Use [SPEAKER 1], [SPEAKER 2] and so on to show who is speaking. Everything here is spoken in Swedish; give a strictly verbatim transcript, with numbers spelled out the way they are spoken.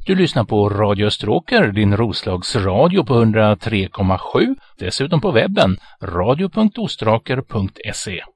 [SPEAKER 1] Du lyssnar på Radio Österåker, din Roslagsradio på hundra tre komma sju. Dessutom på webben radio punkt ostraker punkt se.